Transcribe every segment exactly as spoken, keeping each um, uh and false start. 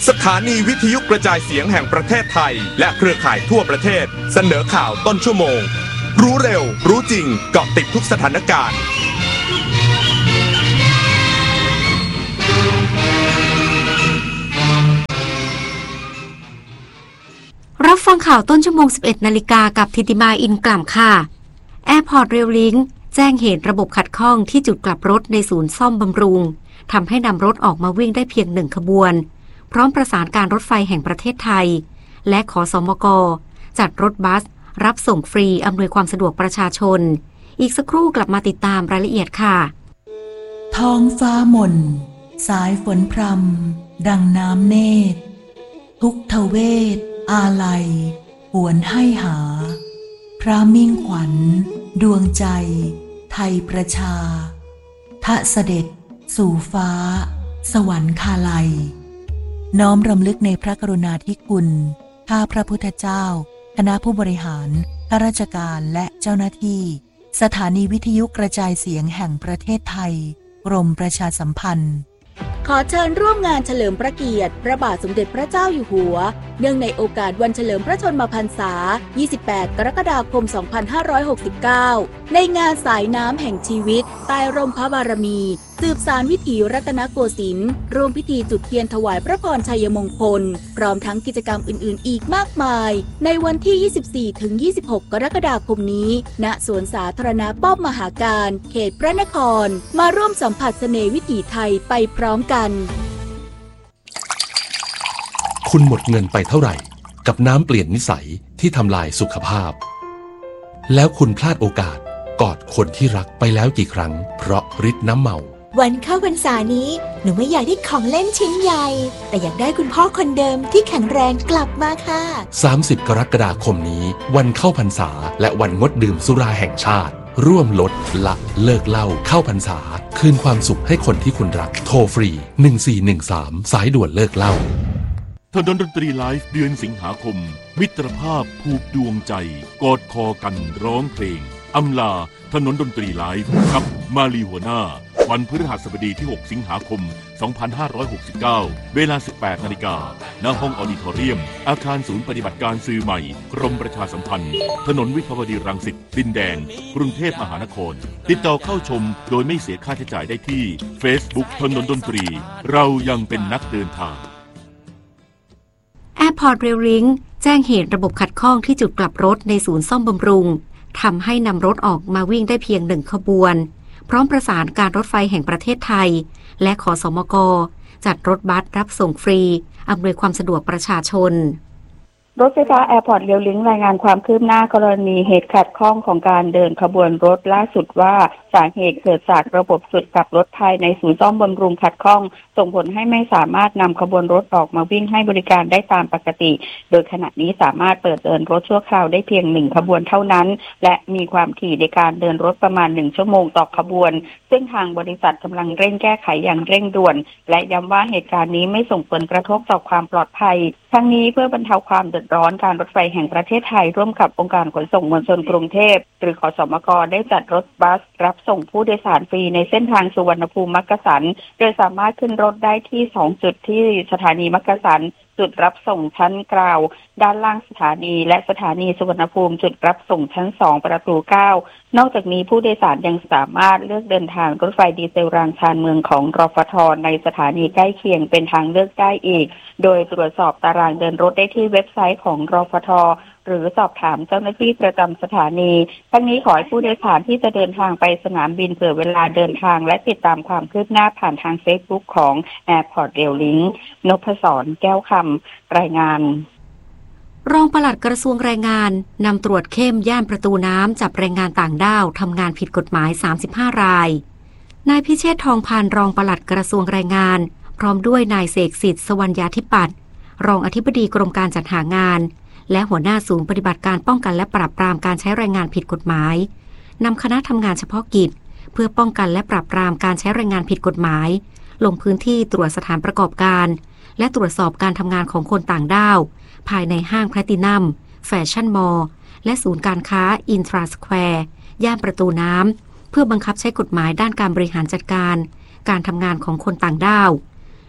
สถานีวิทยุกระจายเสียงแห่งประเทศไทยและเครือข่ายทั่วประเทศเสนอข่าวต้นชั่วโมงรู้เร็วรู้จริงเกาะติดทุกสถานการณ์รับฟังข่าวต้นชั่วโมง สิบเอ็ดนาฬิกากับธิติมาอินกล่ำค่ะ Airport Rail Link แจ้งเหตุระบบขัดข้องที่จุดกลับรถในศูนย์ซ่อมบำรุงทำให้นำรถออกมาวิ่งได้เพียงหนึ่งขบวนพร้อมประสานการรถไฟแห่งประเทศไทยและขสมก.จัดรถบัสรับส่งฟรีอำนวยความสะดวกประชาชนอีกสักครู่กลับมาติดตามรายละเอียดค่ะท้องฟ้าหม่นสายฝนพรำดังน้ำเนตรทุกทเวทอาลัยหวนให้หาพระมิ่งขวัญดวงใจไทยประชาทะเสด็จสู่ฟ้าสวรรคาลัยน้อมรำลึกในพระกรุณาธิคุณข้าพระพุทธเจ้าคณะผู้บริหารข้าราชการและเจ้าหน้าที่สถานีวิทยุกระจายเสียงแห่งประเทศไทยกรมประชาสัมพันธ์ขอเชิญร่วมงานเฉลิมพระเกียรติพระบาทสมเด็จพระเจ้าอยู่หัวเนื่องในโอกาสวันเฉลิมพระชนมพรรษายี่สิบแปดกรกฎาคมสองพันห้าร้อยหกสิบเก้าในงานสายน้ำแห่งชีวิตใต้ร่มพระบารมีสืบสานวิถีรัตนโกสินทร์ร่วมพิธีจุดเทียนถวายพระพรชัยมงคลพร้อมทั้งกิจกรรมอื่นๆอีกมากมายในวันที่ ยี่สิบสี่ถึงยี่สิบหก กรกฎาคมนี้ณสวนสาธารณะป้อมมหาการเขตพระนครมาร่วมสัมผัสเสน่ห์วิถีไทยไปพร้อมกันคุณหมดเงินไปเท่าไหร่กับน้ำเปลี่ยนนิสัยที่ทำลายสุขภาพแล้วคุณพลาดโอกาสกอดคนที่รักไปแล้วกี่ครั้งเพราะฤทธิ์น้ำเมาวันเข้าพรรษานี้หนูไม่อยากได้ของเล่นชิ้นใหญ่แต่อยากได้คุณพ่อคนเดิมที่แข็งแรงกลับมาค่ะสามสิบกรกฎาคมนี้วันเข้าพรรษาและวันงดดื่มสุราแห่งชาติร่วมลดละเลิกเหล้าเข้าพรรษาคืนความสุขให้คนที่คุณรักโทรฟรีหนึ่งสี่หนึ่งสามสายด่วนเลิกเหล้าถนนดนตรีไลฟ์เดือนสิงหาคมมิตรภาพผูกดวงใจกอดคอกันร้องเพลงอำลาถนนดนตรีไลฟ์กับมาลีหัวหน้าวันพฤหัสบดีที่หกสิงหาคมสองพันห้าร้อยหกสิบเก้าเวลา สิบแปดนาฬิกา ณ ห้องออดิทอเรียมอาคารศูนย์ปฏิบัติการสื่อใหม่กรมประชาสัมพันธ์ถนนวิภาวดีรังสิตดินแดงกรุงเทพมหานครติดต่อเข้าชมโดยไม่เสียค่าใช้จ่ายได้ที่ Facebook ถนนดนตรีเรายังเป็นนักเดินทาง Airport Rail Link แจ้งเหตุระบบขัดข้องที่จุดกลับรถในศูนย์ซ่อมบำรุงทำให้นำรถออกมาวิ่งได้เพียงหนึ่งขบวนพร้อมประสานการรถไฟแห่งประเทศไทยและขสมก.จัดรถบัสรับส่งฟรีอำนวยความสะดวกประชาชนรถไฟฟ้า Airport Rail Link รายงานความคืบหน้ากรณีเหตุขัดข้องของการเดินขบวนรถล่าสุดว่าสาเหตุเกิดจากระบบจุดกลับรถภายในศูนย์ซ่อมบำรุงขัดข้องส่งผลให้ไม่สามารถนำขบวนรถออกมาวิ่งให้บริการได้ตามปกติโดยขณะนี้สามารถเปิดเดินรถชั่วคราวได้เพียงหนึ่งขบวนเท่านั้นและมีความถี่ในการเดินรถประมาณหนึ่งชั่วโมงต่อขบวนซึ่งทางบริษัทกำลังเร่งแก้ไขอย่างเร่งด่วนและย้ำว่าเหตุการณ์นี้ไม่ส่งผลกระทบต่อความปลอดภัยทั้งนี้เพื่อบรรเทาความเดือดร้อนการรถไฟแห่งประเทศไทยร่วมกับองค์การขนส่งมวลชนกรุงเทพหรือขสมก.ได้จัดรถบัสรับส่งผู้โดยสารฟรีในเส้นทางสุวรรณภูมิมักกะสันโดยสามารถขึ้นรถได้ที่สองจุดที่สถานีมักกะสันจุดรับส่งชั้นกลางด้านล่างสถานีและสถานีสุวรรณภูมิจุดรับส่งชั้นสองประตูเก้านอกจากนี้ผู้โดยสารยังสามารถเลือกเดินทางรถไฟดีเซลรางชานเมืองของรฟท.ในสถานีใกล้เคียงเป็นทางเลือกได้อีกโดยตรวจสอบตารางเดินรถได้ที่เว็บไซต์ของรฟท.หรือสอบถามเจ้าหน้าที่ประจำสถานีทั้งนี้ขอให้ผู้โดยสารที่จะเดินทางไปสนามบินเผื่อเวลาเดินทางและติดตามความคืบหน้าผ่านทาง Facebook ของ Airport Rail Link นพศรแก้วคำรายงานรองปลัดกระทรวงแรงงานนำตรวจเข้มย่านประตูน้ำจับแรงงานต่างด้าวทำงานผิดกฎหมายสามสิบห้ารายนายพิเชษฐ์ทองพานรองปลัดกระทรวงแรงงานพร้อมด้วยนายเสกสิทธิ์สวรรยาธิปัตย์รองอธิบดีกรมการจัดหางานและหัวหน้าศูนย์ปฏิบัติการป้องกันและปราบปรามการใช้แรงงานผิดกฎหมายนำคณะทำงานเฉพาะกิจเพื่อป้องกันและปราบปรามการใช้แรงงานผิดกฎหมายลงพื้นที่ตรวจสถานประกอบการและตรวจสอบการทำงานของคนต่างด้าวภายในห้างแพลตินัมแฟชั่นมอลล์และศูนย์การค้าอินทราสแควร์ย่านประตูน้ำเพื่อบังคับใช้กฎหมายด้านการบริหารจัดการการทำงานของคนต่างด้าว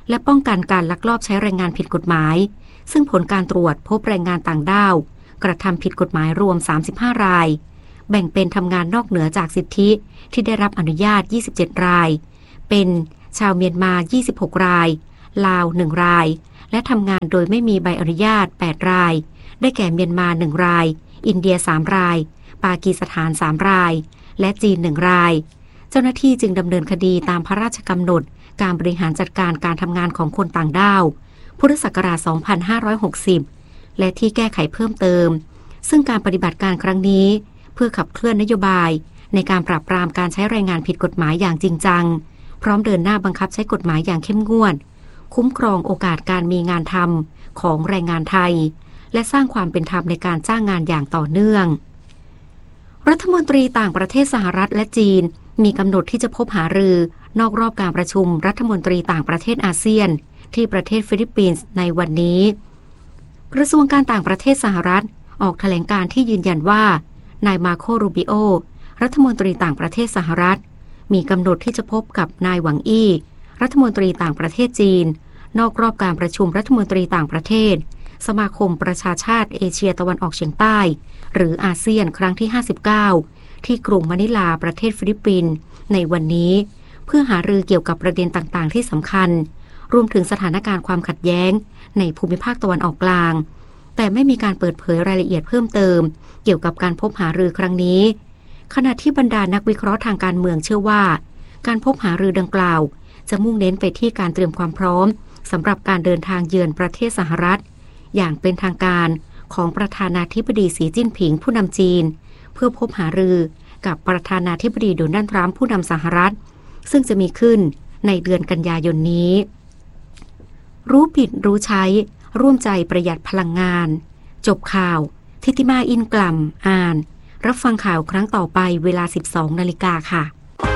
และป้องกันการลักลอบใช้แรงงานผิดกฎหมายซึ่งผลการตรวจพบแรงงานต่างด้าวกระทำผิดกฎหมายรวมสามสิบห้ารายแบ่งเป็นทำงานนอกเหนือจากสิทธิที่ได้รับอนุญาตยี่สิบเจ็ดรายเป็นชาวเมียนมายี่สิบหกรายลาวหนึ่งรายและทำงานโดยไม่มีใบอนุญาตแปดรายได้แก่เมียนมาหนึ่งรายอินเดียสามรายปากีสถานสามรายและจีนหนึ่งรายเจ้าหน้าที่จึงดำเนินคดีตามพระราชกำหนดการบริหารจัดการการทำงานของคนต่างด้าวพุทธศักราชสองพันห้าร้อยหกสิบและที่แก้ไขเพิ่มเติมซึ่งการปฏิบัติการครั้งนี้เพื่อขับเคลื่อนนโยบายในการปราบปรามการใช้แรงงานผิดกฎหมายอย่างจริงจังพร้อมเดินหน้าบังคับใช้กฎหมายอย่างเข้มงวดคุ้มครองโอกาสการมีงานทำของแรงงานไทยและสร้างความเป็นธรรมในการจ้างงานอย่างต่อเนื่องรัฐมนตรีต่างประเทศสหรัฐและจีนมีกำหนดที่จะพบหารือนอกรอบการประชุมรัฐมนตรีต่างประเทศอาเซียนที่ประเทศฟิลิปปินส์ในวันนี้กระทรวงการต่างประเทศสหรัฐออกแถลงการที่ยืนยันว่านายมาโครูบิโอรัฐมนตรีต่างประเทศสหรัฐมีกำหนดที่จะพบกับนายหวังอี้รัฐมนตรีต่างประเทศจีนนอกรอบการประชุมรัฐมนตรีต่างประเทศสมาคมประชาชาติเอเชียตะวันออกเฉียงใต้หรืออาเซียนครั้งที่ห้าสิบเก้าที่กรุงมะนิลาประเทศฟิลิปปินส์ในวันนี้เพื่อหารือเกี่ยวกับประเด็นต่างๆที่สำคัญรวมถึงสถานการณ์ความขัดแย้งในภูมิภาคตะวันออกกลางแต่ไม่มีการเปิดเผยรายละเอียดเพิ่มเติมเกี่ยวกับการพบหารือครั้งนี้ขณะที่บรรดานักวิเคราะห์ทางการเมืองเชื่อว่าการพบหารือดังกล่าวจะมุ่งเน้นไปที่การเตรียมความพร้อมสำหรับการเดินทางเยือนประเทศสหรัฐอย่างเป็นทางการของประธานาธิบดีสีจิ้นผิงผู้นำจีนเพื่อพบหารือกับประธานาธิบดีโดนัลด์ทรัมป์ผู้นำสหรัฐซึ่งจะมีขึ้นในเดือนกันยายนนี้รู้ผิดรู้ใช้ร่วมใจประหยัดพลังงานจบข่าวทิติมาอินกล่ำอ่านรับฟังข่าวครั้งต่อไปเวลา สิบสองนาฬิกาค่ะ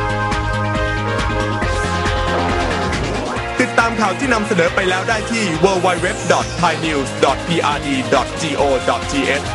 ติดตามข่าวที่นำเสนอไปแล้วได้ที่ ดับเบิลยู ดับเบิลยู ดับเบิลยู ดอท ไทยนิวส์ ดอท พี อาร์ ดี ดอท จี โอ ดอท ที เอช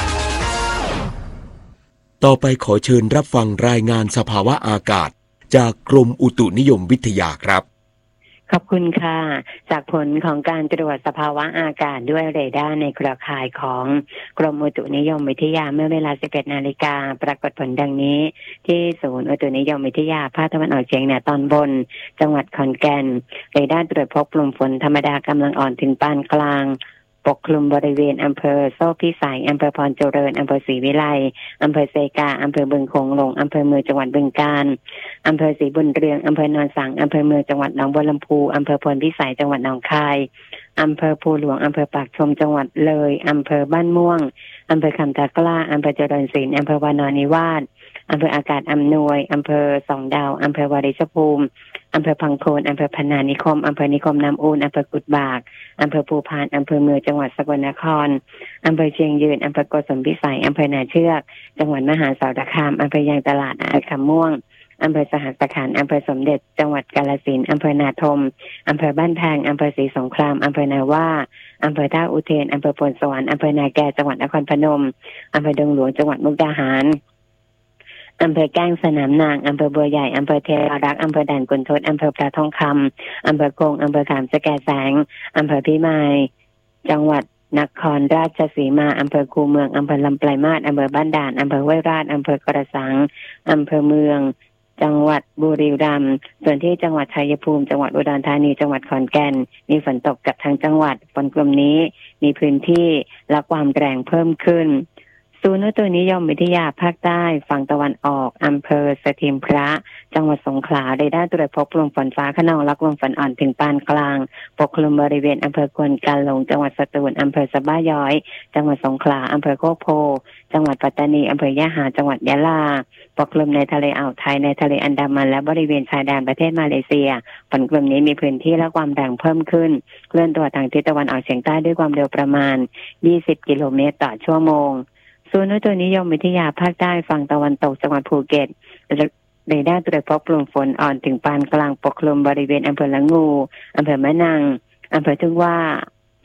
ต่อไปขอเชิญรับฟังรายงานสภาวะอากาศจากกรมอุตุนิยมวิทยาครับขอบคุณค่ะจากผลของการตรวจสภาวะอากาศด้วยเรดาร์ในเครือข่ายของกรมอุตุนิยมวิทยาเมื่อเวลา สิบเอ็ดนาฬิกาปรากฏผลดังนี้ที่ศูนย์อุตุนิยมวิทยาภาคตะวันออกเฉียงเหนือตอนบนจังหวัดขอนแก่นเรดาร์ตรวจพบกลุ่มฝนธรรมดากำลังอ่อนถึงปานกลางปกคลุมบริเวณอำเภอโซ่พิสัยอำเภอพรเจริญอำเภอศรีวิไลอำเภอเซกาอำเภอบึงโขงหลงอำเภอเมืองจังหวัดบึงกาฬอำเภอศรีบุญเรืองอำเภอโนนสังอำเภอเมืองจังหวัดหนองบัวลำพูอำเภอพลพิสัยจังหวัดหนองคายอำเภอภูหลวงอำเภอปากชมจังหวัดเลยอำเภอบ้านม่วงอำเภอคำตะกร้าอำเภอเจริญศิลป์อำเภอวานอนนิวาสอำเภออากาศอำนวยอำเภอสองดาวอำเภอวาริชภูมิอำเภอพังโคนอำเภอพนานิคมอำเภอนิคมน้ำอูนอำเภอกุดบากอำเภอภูพานอำเภอเมืองจังหวัดสกลนครอำเภอเชียงยืนอำเภอโกสมพิสัยอำเภอนาเชือกจังหวัดมหาสารคามอำเภอยางตลาดอำเภอคำม่วงอำเภอสหัสขันธ์อำเภอสมเด็จจังหวัดกาฬสินธุ์อำเภอนาทมอำเภอบ้านแพงอำเภอศรีสงครามอำเภอนาว่าอำเภอท่าอุเทนอำเภอพลสวรรค์อำเภอนาแกจังหวัดนครพนมอำเภอดงหลวงจังหวัดมุกดาหารอำเภอแก้งสนามนางอำเภอบัวใหญ่อำเภอเทรารักษ์อำเภอด่านกุนทดอำเภอพระทองคำอำเภอคงอำเภอขามสแกแสงอำเภอพิมายจังหวัดนครราชสีมาอำเภอคูเมืองอำเภอลำปลายมาศอำเภอบ้านด่านอำเภอห้วยราชอำเภอกระสังอำเภอเมืองจังหวัดบุรีรัมย์ส่วนที่จังหวัดชัยภูมิจังหวัดอุดรธานีจังหวัดขอนแก่นมีฝนตกกับทางจังหวัดฝนกลุ่มนี้มีพื้นที่และความแรงเพิ่มขึ้นศูนย์อุตุนิยมวิทยาภาคใต้ฝั่งตะวันออกอำเภอสถิมพระจังหวัดสงขลาเรดาร์ตรวจพบกลุ่มฝนฟ้าคะนองและกลุ่มฝนอ่อนถึงปานกลางปกคลุมบริเวณอำเภอควนกาหลงจังหวัดสตูลอำเภอสะบ้าย้อยจังหวัดสงขลาอำเภอโคกโพจังหวัดปัตตานีอำเภอยะหาจังหวัดยะลาปกคลุมในทะเลอ่าวไทยในทะเลอันดามันและบริเวณชายแดนประเทศมาเลเซียฝนกลุ่มนี้มีพื้นที่และความแรงเพิ่มขึ้นเคลื่อนตัวทางทิศตะวันออกเฉียงใต้ด้วยความเร็วประมาณยี่สิบกิโลเมตรต่อชั่วโมงศูนย์อุตุนิยมวิทยาภาคใต้ฝั่งตะวันตกจังหวัดภูเก็ตเรดาร์ตรวจพบกลุ่มฝนอ่อนถึงปานกลางปกคลุมบริเวณอำเภอละงูอำเภอมะนังอำเภอทุ่งว่า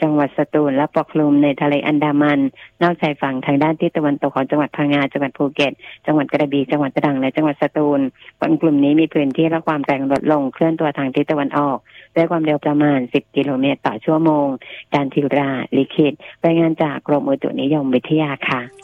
จังหวัดสตูลและปกคลุมในทะเลอันดามันนอกชายฝั่งทางด้านทิศตะวันตกของจังหวัดพังงาจังหวัดภูเก็ตจังหวัดกระบี่จังหวัดตรังและจังหวัดสตูลฝนกลุ่มนี้มีพื้นที่และความแรงลดลงเคลื่อนตัวทางทิศตะวันออกด้วยความเร็วประมาณสิบกิโลเมตรต่อชั่วโมงการทิวราลิขิตรายงานจากกรมอุตุนิยมวิทยาค่ะ